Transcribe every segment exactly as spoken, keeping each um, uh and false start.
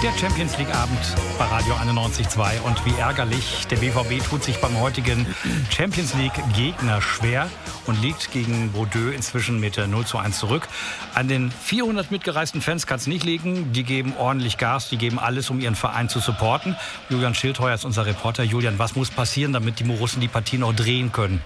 Der Champions League Abend bei Radio einundneunzig Komma zwei und wie ärgerlich, der B V B tut sich beim heutigen Champions League Gegner schwer und liegt gegen Bordeaux inzwischen mit null zu eins zurück. An den vierhundert mitgereisten Fans kann es nicht liegen, die geben ordentlich Gas, die geben alles, um ihren Verein zu supporten. Julian Schildheuer ist unser Reporter. Julian, was muss passieren, damit die Borussen die Partie noch drehen können?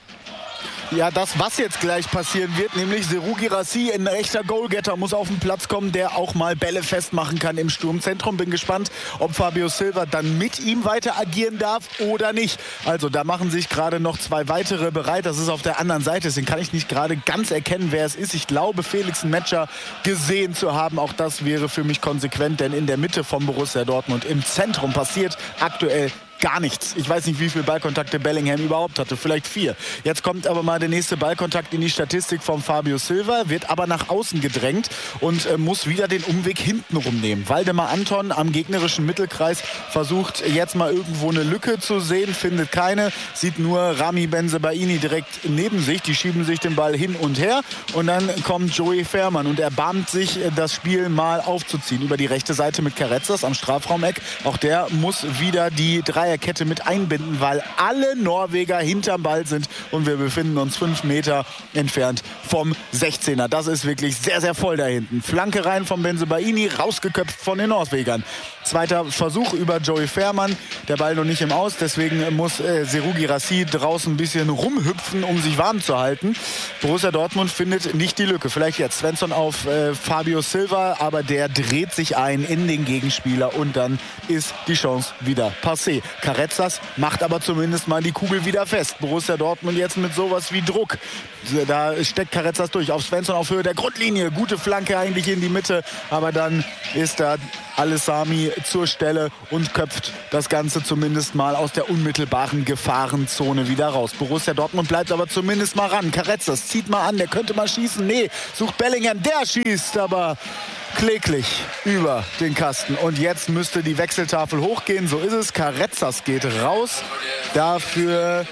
Ja, das, was jetzt gleich passieren wird, nämlich Serhou Guirassy, ein echter Goalgetter, muss auf den Platz kommen, der auch mal Bälle festmachen kann im Sturmzentrum. Bin gespannt, ob Fabio Silva dann mit ihm weiter agieren darf oder nicht. Also da machen sich gerade noch zwei weitere bereit. Das ist auf der anderen Seite, deswegen kann ich nicht gerade ganz erkennen, wer es ist. Ich glaube, Felix Metscher gesehen zu haben. Auch das wäre für mich konsequent, denn in der Mitte von Borussia Dortmund im Zentrum passiert aktuell gar nichts. Ich weiß nicht, wie viele Ballkontakte Bellingham überhaupt hatte. Vielleicht vier. Jetzt kommt aber mal der nächste Ballkontakt in die Statistik von Fabio Silva, wird aber nach außen gedrängt und äh, muss wieder den Umweg hinten rumnehmen. Waldemar Anton am gegnerischen Mittelkreis versucht jetzt mal irgendwo eine Lücke zu sehen, findet keine, sieht nur Rami Bensebaini direkt neben sich. Die schieben sich den Ball hin und her und dann kommt Joey Fährmann und erbarmt sich, das Spiel mal aufzuziehen. Über die rechte Seite mit Carretzas am Strafraumeck. Auch der muss wieder die drei Kette mit einbinden, weil alle Norweger hinterm Ball sind und wir befinden uns fünf Meter entfernt vom sechzehner. Das ist wirklich sehr, sehr voll da hinten. Flanke rein von Bensebaini, rausgeköpft von den Norwegern. Zweiter Versuch über Joey Fährmann. Der Ball noch nicht im Aus, deswegen muss äh, Serhou Guirassy draußen ein bisschen rumhüpfen, um sich warm zu halten. Borussia Dortmund findet nicht die Lücke. Vielleicht jetzt Svensson auf äh, Fabio Silva, aber der dreht sich ein in den Gegenspieler und dann ist die Chance wieder passé. Carretzas macht aber zumindest mal die Kugel wieder fest. Borussia Dortmund jetzt mit sowas wie Druck. Da steckt Carretzas durch. Auf Svensson auf Höhe der Grundlinie. Gute Flanke eigentlich in die Mitte. Aber dann ist da Alessami zur Stelle und köpft das Ganze zumindest mal aus der unmittelbaren Gefahrenzone wieder raus. Borussia Dortmund bleibt aber zumindest mal ran. Carretzas zieht mal an. Der könnte mal schießen. Nee, sucht Bellingham. Der schießt aber kläglich über den Kasten. Und jetzt müsste die Wechseltafel hochgehen. So ist es. Carretzas geht raus. Dafür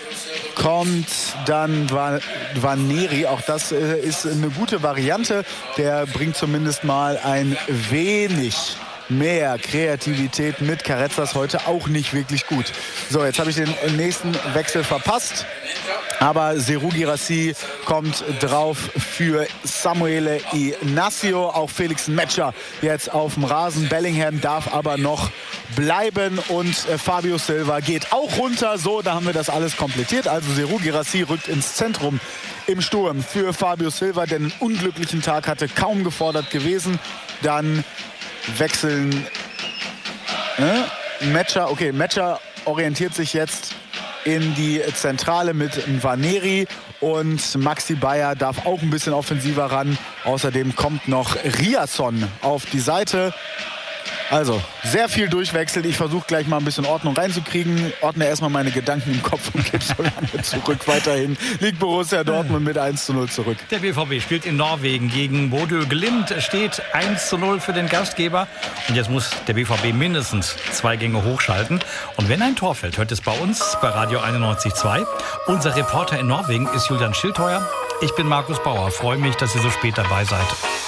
kommt dann Nwaneri. Auch das äh, ist eine gute Variante. Der bringt zumindest mal ein wenig mehr Kreativität mit. Carretzas heute auch nicht wirklich gut. So, jetzt habe ich den nächsten Wechsel verpasst. Aber Serhou Guirassy kommt drauf für Samuele Inácio. Auch Felix Metscher jetzt auf dem Rasen. Bellingham darf aber noch bleiben und äh, Fabio Silva geht auch runter. So, da haben wir das alles komplettiert. Also Serhou Guirassy rückt ins Zentrum im Sturm für Fabio Silva, der einen unglücklichen Tag hatte, kaum gefordert gewesen. Dann wechseln äh, Metscher. Okay, Metscher orientiert sich jetzt in die Zentrale mit Nwaneri und Maxi Bayer darf auch ein bisschen offensiver ran. Außerdem kommt noch Riasson auf die Seite. Also, sehr viel durchwechselt. Ich versuche gleich mal ein bisschen Ordnung reinzukriegen. Ordne erstmal meine Gedanken im Kopf und gebe so lange zurück. Weiterhin liegt Borussia Dortmund mit eins zu null zurück. Der B V B spielt in Norwegen gegen Bodø Glimt. Steht eins zu null für den Gastgeber. Und jetzt muss der B V B mindestens zwei Gänge hochschalten. Und wenn ein Tor fällt, hört es bei uns bei Radio einundneunzig Komma zwei. Unser Reporter in Norwegen ist Julian Schildheuer. Ich bin Markus Bauer. Freue mich, dass ihr so spät dabei seid.